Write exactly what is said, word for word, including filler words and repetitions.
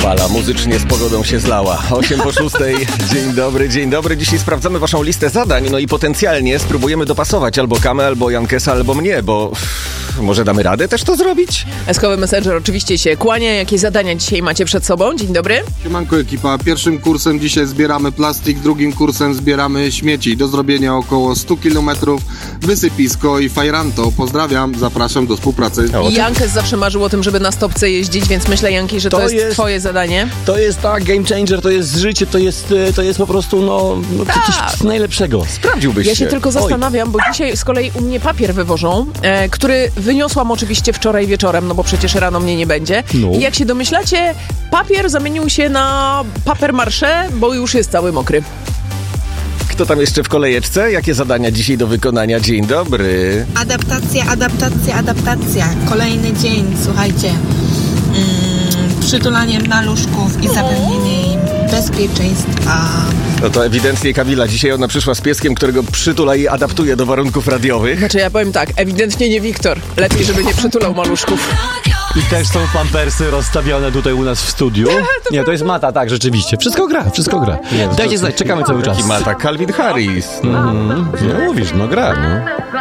fala muzycznie z pogodą się zlała. osiem po szóstej. Dzień dobry, dzień dobry. Dzisiaj sprawdzamy waszą listę zadań, no i potencjalnie spróbujemy dopasować albo Kamę, albo Jankesa, albo mnie, bo może damy radę też to zrobić? Eskowy Messenger oczywiście się kłania. Jakie zadania dzisiaj macie przed sobą? Dzień dobry. Siemanko ekipa. Pierwszym kursem dzisiaj zbieramy plastik, drugim kursem zbieramy śmieci. Do zrobienia około stu kilometrów, wysypisko i fajranto. Pozdrawiam, zapraszam do współpracy. I Jankes zawsze marzył o tym, żeby na stopce jeździć, więc myślę, Janki, że to, To jest, jest- twoje zadanie. To jest tak, game changer, to jest życie, to jest, e, to jest po prostu, no, no coś najlepszego. Sprawdziłbyś Ja się się. tylko zastanawiam, bo dzisiaj z kolei u mnie papier wywożą, e, który wyniosłam oczywiście wczoraj wieczorem, no bo przecież rano mnie nie będzie. No. I jak się domyślacie, papier zamienił się na papier marsze, bo już jest cały mokry. Kto tam jeszcze w kolejeczce? Jakie zadania dzisiaj do wykonania? Dzień dobry. Adaptacja, adaptacja, adaptacja. Kolejny dzień, słuchajcie. Mm, przytulanie maluszków i zapewnienie im bezpieczeństwa. No to ewidentnie Kamila. Dzisiaj ona przyszła z pieskiem, którego przytula i adaptuje do warunków radiowych. Znaczy ja powiem tak, ewidentnie nie Wiktor. Lepiej, żeby nie przytulał maluszków. I też są pampersy rozstawione tutaj u nas w studiu. Nie, to jest Mata, tak, rzeczywiście. Wszystko gra, wszystko gra. Dajcie znać, czekamy cały czas. Taki ma tak Calvin Harris. Mhm. No mówisz, no gra, no.